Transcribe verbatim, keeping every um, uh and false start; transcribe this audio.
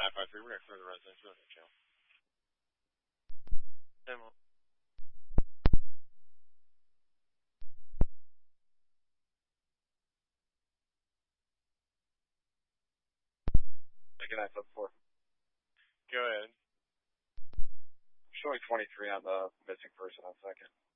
nine five three, we're going to clear the residence building channel. Demo. Take a nine four. Go ahead. Showing twenty-three on the missing person on second.